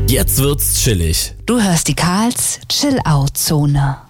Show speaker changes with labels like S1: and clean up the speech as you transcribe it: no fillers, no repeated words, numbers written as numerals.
S1: Jetzt wird's chillig.
S2: Du hörst die Karls Chill-Out-Zone.